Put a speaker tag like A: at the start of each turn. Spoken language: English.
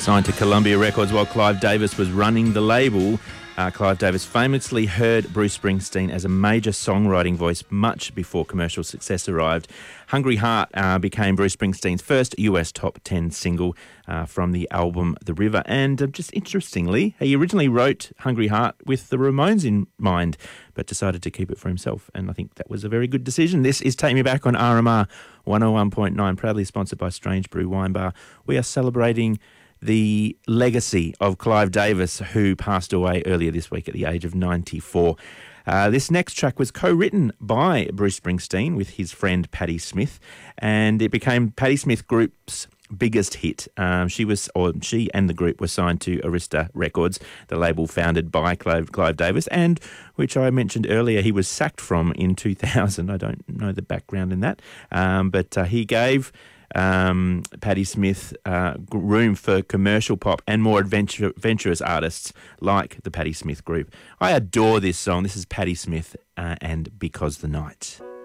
A: Signed to Columbia Records while Clive Davis was running the label. Clive Davis famously heard Bruce Springsteen as a major songwriting voice much before commercial success arrived. Hungry Heart became Bruce Springsteen's first US top 10 single from the album The River. And just interestingly, he originally wrote Hungry Heart with the Ramones in mind, but decided to keep it for himself. And I think that was a very good decision. This is Take Me Back on RMR 101.9, proudly sponsored by Strange Brew Wine Bar. We are celebrating the legacy of Clive Davis, who passed away earlier this week at the age of 94. This next track was co-written by Bruce Springsteen with his friend Patti Smith, and it became Patti Smith Group's biggest hit. She and the group were signed to Arista Records, the label founded by Clive Davis, and which I mentioned earlier he was sacked from in 2000. I don't know the background in that, but he gave Patti Smith room for commercial pop and more adventurous artists like the Patti Smith Group. I adore this song. This is Patti Smith and Because the Night.